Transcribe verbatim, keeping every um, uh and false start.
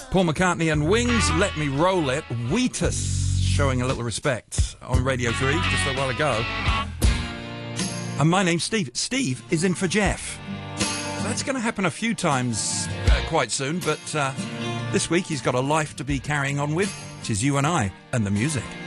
Paul McCartney and Wings, Let Me Roll It. Wheatus showing a little respect on Radio three just a while ago. And my name's Steve. Steve is in for Jeff. So that's going to happen a few times uh, quite soon, but uh, this week he's got a life to be carrying on with, which is you and I and the music.